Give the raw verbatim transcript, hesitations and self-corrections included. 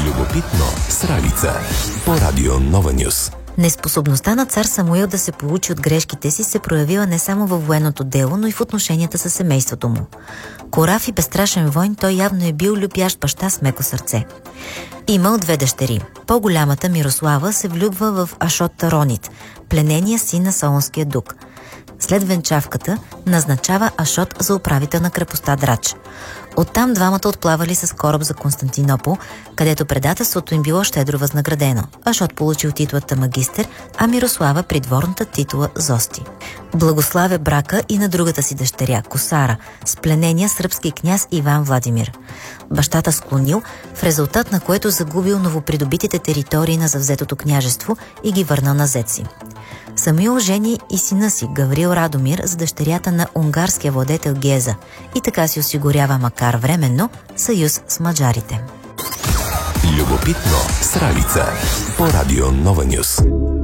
Любопитно с Ралица по Радио Нова Нюс. Неспособността на цар Самуил да се получи от грешките си се проявила не само във военното дело, но и в отношенията с семейството му. Корав и безстрашен войн, той явно е бил любящ баща с меко сърце. Имал две дъщери. По-голямата, Мирослава, се влюбва в Ашот Таронит, пленения син на Солунския дук. След венчавката назначава Ашот за управител на крепостта Драч. Оттам двамата отплавали с кораб за Константинопол, където предателството им било щедро възнаградено. Ашот получил титлата магистър, а Мирослава придворната титула Зости. Благославя брака и на другата си дъщеря, Косара, с пленения сръбски княз Иван Владимир. Бащата склонил, в резултат на което загубил новопридобитите територии на завзетото княжество и ги върнал на зет си. Самуил жени и сина си, Гаврил Радомир, за дъщерята на унгарския владетел Геза и така си осигурява, макар временно, съюз с маджарите. Любопитно с Ралица по Радио Нова Нюс.